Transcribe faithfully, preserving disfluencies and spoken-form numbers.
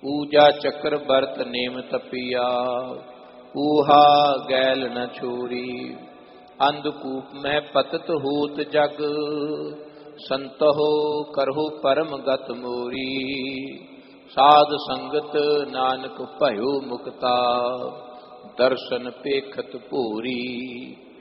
ਊਜਾ ਚੱਕਰ ਬਰਤ ਨੇਮ ਤਪੀਆ, ਊਹਾ ਗੈਲ ਨ ਛੂਰੀ। ਅੰਧਕੂਪ ਮੈਂ ਪਤਤ ਹੋਤ ਜਗ, ਸੰਤਹੁ ਕਰਹੁ ਪਰਮ ਗਤ ਮੋਰੀ। ਸਾਧ ਸੰਗਤ ਨਾਨਕ ਭਇਓ ਮੁਕਤਾ, ਦਰਸ਼ਨ ਪੇਖਤ ਭੂਰੀ।